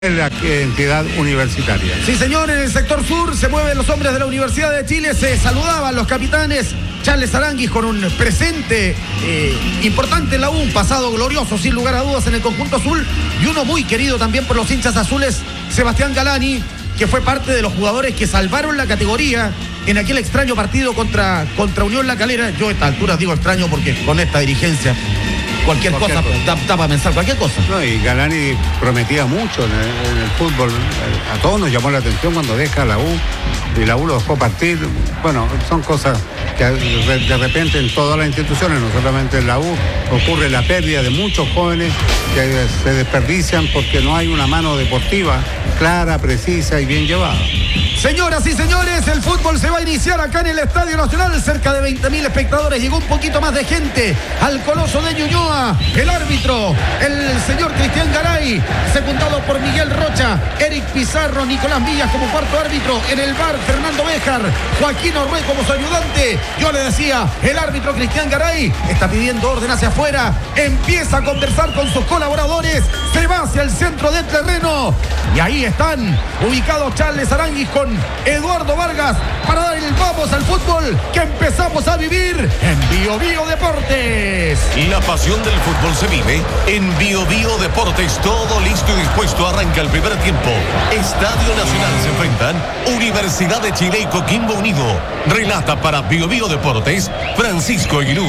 la entidad universitaria. Sí, señor, en el sector sur se mueven los hombres de la Universidad de Chile, se saludaban los capitanes. Charles Aranguis con un presente importante en la U, un pasado glorioso sin lugar a dudas en el conjunto azul, y uno muy querido también por los hinchas azules, Sebastián Galani, que fue parte de los jugadores que salvaron la categoría en aquel extraño partido contra Unión La Calera. Yo a esta altura digo extraño porque con esta dirigencia cualquier cosa da para pensar cualquier cosa. No, y Galani prometía mucho en el fútbol. A todos nos llamó la atención cuando deja la U y la U lo dejó partir. Bueno, son cosas que de repente en todas las instituciones, no solamente en la U, ocurre la pérdida de muchos jóvenes que se desperdician porque no hay una mano deportiva clara, precisa y bien llevada. Señoras y señores, el fútbol se va a iniciar acá en el Estadio Nacional, cerca de 20.000 espectadores, llegó un poquito más de gente al Coloso de Ñuñoa, el árbitro, el señor Cristian Garay, secundado por Miguel Rocha, Eric Pizarro, Nicolás Villas como cuarto árbitro, en el VAR Fernando Béjar, Joaquín Orrué como su ayudante. Yo le decía, el árbitro Cristian Garay está pidiendo orden hacia afuera, empieza a conversar con sus colaboradores, se va hacia el centro del terreno, y ahí están ubicados Charles Aranguis con Eduardo Vargas para dar el vamos al fútbol que empezamos a vivir en Bio Bio Deportes. La pasión del fútbol se vive en Bio Bio Deportes. Todo listo y dispuesto. Arranca el primer tiempo. Estadio Nacional se enfrentan Universidad de Chile y Coquimbo Unido. Relata para Bio Bio Deportes Francisco Aguiluz.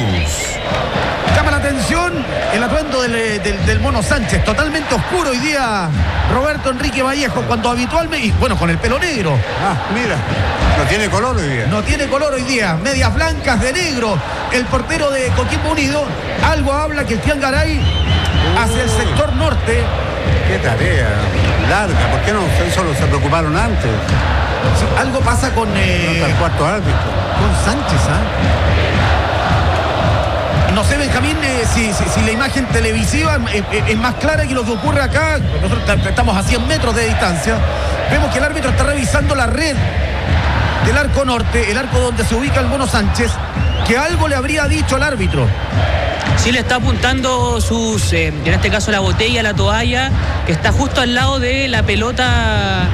Llama la atención el atuendo del Mono Sánchez, totalmente oscuro hoy día Roberto Enrique Vallejo, cuando habitualmente, y bueno, con el pelo negro. Mira, no tiene color hoy día. No tiene color hoy día, medias blancas de negro, el portero de Coquimbo Unido. Algo habla que Cristian Garay hacia el sector norte. Qué tarea larga, ¿por qué no solo se preocuparon antes? Sí, algo pasa con el cuarto árbitro. Con Sánchez, No sé, Benjamín, si la imagen televisiva es más clara que lo que ocurre acá. Nosotros estamos a 100 metros de distancia. Vemos que el árbitro está revisando la red del arco norte, el arco donde se ubica el Mono Sánchez, que algo le habría dicho al árbitro. Sí, le está apuntando en este caso la botella, la toalla, que está justo al lado de la pelota.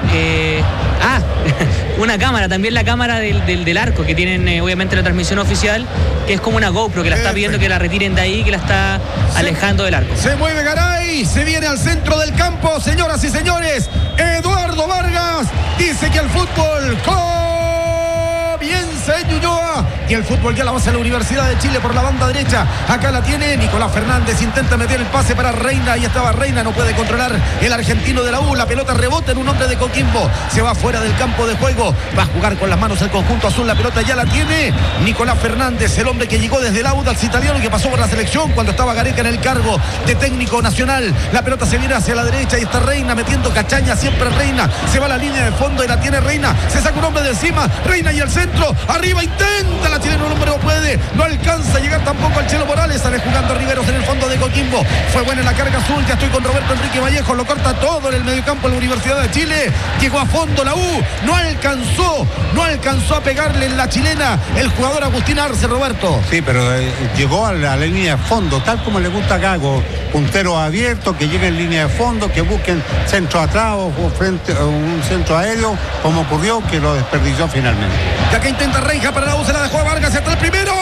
Una cámara, también la cámara del arco que tienen obviamente la transmisión oficial, que es como una GoPro, que la está pidiendo que la retiren de ahí, que la está alejando del arco. Se mueve Garay, se viene al centro del campo, señoras y señores. Eduardo Vargas dice que el fútbol comienza en Ñuñoa, y el fútbol ya la base a la Universidad de Chile por la banda derecha. Acá la tiene Nicolás Fernández, intenta meter el pase para Reina, ahí estaba Reina, no puede controlar el argentino de la U, la pelota rebota en un hombre de Coquimbo, se va fuera del campo de juego, va a jugar con las manos el conjunto azul, la pelota ya la tiene Nicolás Fernández, el hombre que llegó desde el Audax italiano, que pasó por la selección cuando estaba Gareca en el cargo de técnico nacional. La pelota se viene hacia la derecha y está Reina metiendo cachaña, siempre Reina, se va a la línea de fondo y la tiene Reina, se saca un hombre de encima, Reina y el centro, arriba intenta la chilena, un hombre no puede, no alcanza a llegar tampoco al Chelo Morales, sale jugando Riveros en el fondo de Coquimbo, fue buena en la carga azul, ya estoy con Roberto Enrique Vallejo, lo corta todo en el mediocampo de la Universidad de Chile, llegó a fondo la U, no alcanzó a pegarle en la chilena el jugador Agustín Arce, Roberto. Sí, pero llegó a la línea de fondo, tal como le gusta a Gago, punteros abiertos, que lleguen en línea de fondo, que busquen centro atrás o frente a un centro aéreo, como ocurrió, que lo desperdició finalmente. Y acá intenta Reija para la U, se la dejó a Vargas, hasta el primero.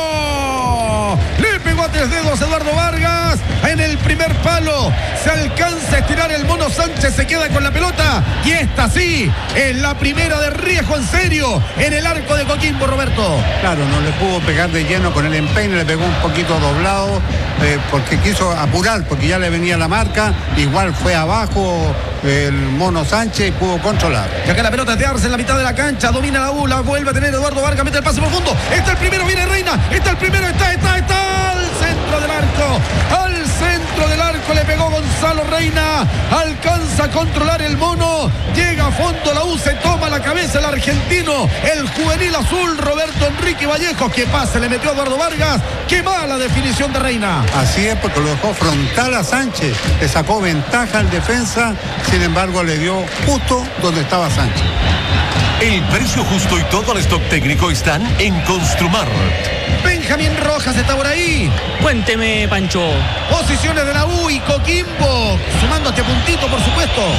Le pegó a 3 dedos Eduardo Vargas en el primer palo, se alcanza a estirar el Mono Sánchez, se queda con la pelota, y esta sí es la primera de riesgo en serio en el arco de Coquimbo, Roberto. Claro, no le pudo pegar de lleno con el empeine, le pegó un poquito doblado porque quiso apurar, porque ya le venía la marca, igual fue abajo el Mono Sánchez y pudo controlar. Y acá la pelota es de Arce en la mitad de la cancha, domina la U, la vuelve a tener Eduardo Vargas, mete el pase profundo, está el primero, viene Reina, está el primero, está al centro del arco, le pegó Gonzalo Reina, alcanza a controlar el Mono, llega a fondo la U, se toma la cabeza el argentino, el juvenil azul Roberto Enrique Vallejo, que pase, le metió a Eduardo Vargas, qué mala definición de Reina. Así es, porque lo dejó frontal a Sánchez, le sacó ventaja al defensa, sin embargo le dio justo donde estaba Sánchez. El precio justo y todo el stock técnico están en Construmart. Benjamín Rojas está por ahí. Cuénteme, Pancho. Posiciones de la U y Coquimbo, sumando este puntito, por supuesto.